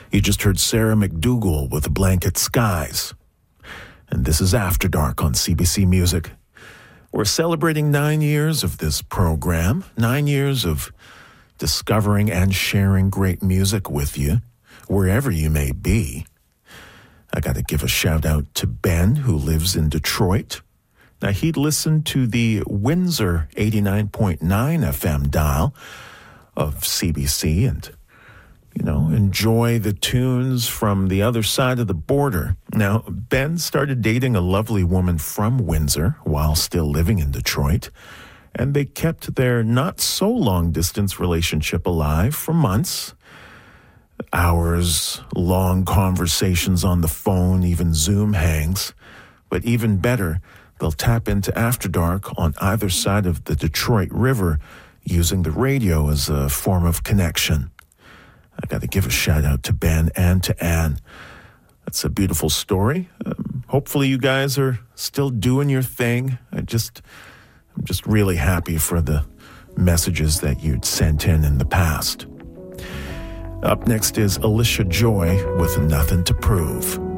You just heard Sarah McDougal with Blanket Skies. And this is After Dark on CBC Music. We're celebrating 9 years of this program, 9 years of discovering and sharing great music with you, wherever you may be. I got to give a shout out to Ben, who lives in Detroit. Now, he'd listened to the Windsor 89.9 FM dial of CBC and, enjoy the tunes from the other side of the border. Now, Ben started dating a lovely woman from Windsor while still living in Detroit, and they kept their not-so-long-distance relationship alive for months. Hours, long conversations on the phone, even Zoom hangs. But even better, they'll tap into After Dark on either side of the Detroit River using the radio as a form of connection. I got to give a shout out to Ben and to Anne. That's a beautiful story. Hopefully you guys are still doing your thing. I'm just really happy for the messages that you'd sent in the past. Up next is Alicia Joy with Nothing to Prove.